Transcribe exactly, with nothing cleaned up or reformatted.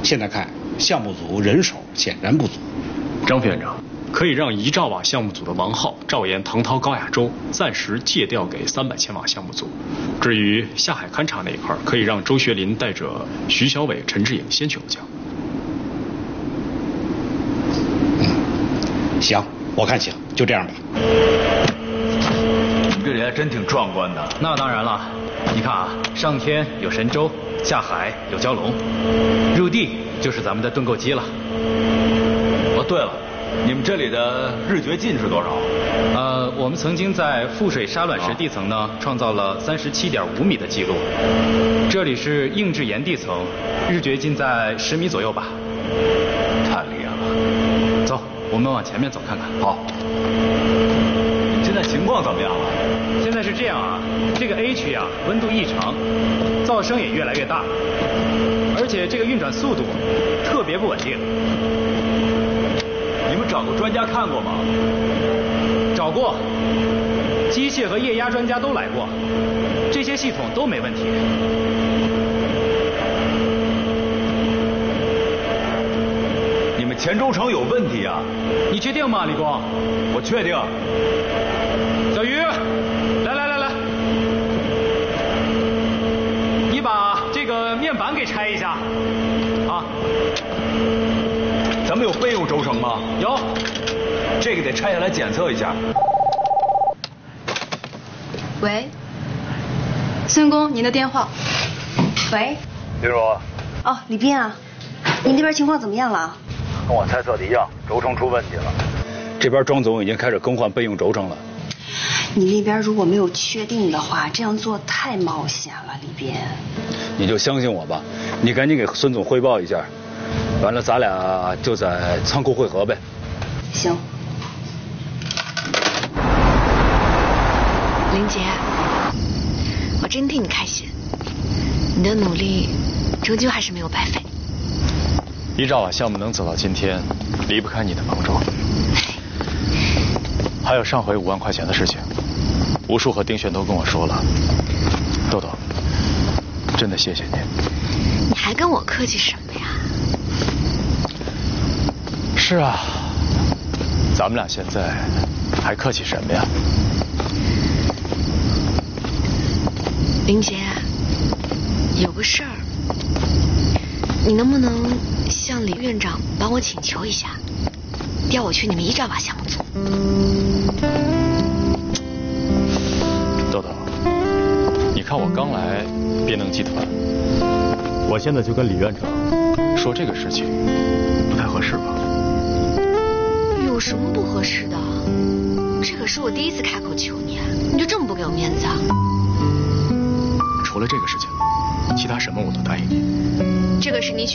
现在看项目组人手显然不足。 张副院长，可以让一兆瓦项目组的王浩、赵岩、唐涛、高亚洲暂时借调给三百千瓦项目组。至于下海勘察那一块，可以让周学林带着徐小伟、陈志颖先去欧江。 嗯，行，我看行，就这样吧。 你这里还真挺壮观的。 那当然了，你看啊，上天有神舟，下海有蛟龙，入地就是咱们的盾构机了。 哦，对了，你们这里的日绝进是多少？ 呃，我们曾经在覆水沙卵石地层呢，创造了三十七点五米的记录。这里是硬质岩地层，日绝进在十米左右吧。 太厉害了！ 走，我们往前面走看看。 好。现在情况怎么样了？ 现在是这样啊，这个 A 区啊，温度异常，噪声也越来越大，而且这个运转速度特别不稳定。 你们找过专家看过吗？ 找过，机械和液压专家都来过，这些系统都没问题。 你们前轴承有问题啊？ 你确定吗，李工？ 我确定。 小鱼，来来来来，你把这个面板给拆一下，啊。 咱们有备用轴承吗？ 有， 这个得拆下来检测一下。 喂，孙工，您的电话。喂， 李主。 哦，李斌啊，你那边情况怎么样了？ 跟我猜测的一样，轴承出问题了。 这边庄总已经开始更换备用轴承了。 你那边如果没有确定的话，这样做太冒险了，李斌。 你就相信我吧，你赶紧给孙总汇报一下，完了咱俩就在仓库会合呗。 行。 林杰，我真替你开心，你的努力终究还是没有白费。 一兆瓦项目能走到今天，离不开你的帮助。还有上回五万块钱的事情，吴叔和丁璇都跟我说了。豆豆，真的谢谢你。 你还跟我客气什么呀？ 是啊，咱们俩现在还客气什么呀？ 林杰，有个事儿，你能不能向李院长帮我请求一下，调我去你们一兆瓦项目组？ 豆豆，你看我刚来变能集团，我现在就跟李院长说这个事情，不太合适吧？ 有什么不合适的？这可是我第一次开口求你，你就这么不给我面子啊？ 除了这个事情，其他什么我都答应你。 这个是你